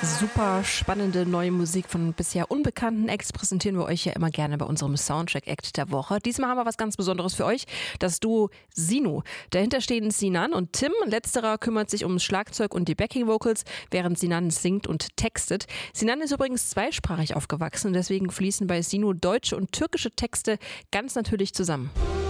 Super spannende neue Musik von bisher unbekannten Acts präsentieren wir euch ja immer gerne bei unserem Soundcheck-Act der Woche. Diesmal haben wir was ganz Besonderes für euch, das Duo Sino. Dahinter stehen Sinan und Tim. Letzterer kümmert sich ums Schlagzeug und die Backing-Vocals, während Sinan singt und textet. Sinan ist übrigens zweisprachig aufgewachsen und deswegen fließen bei Sino deutsche und türkische Texte ganz natürlich zusammen.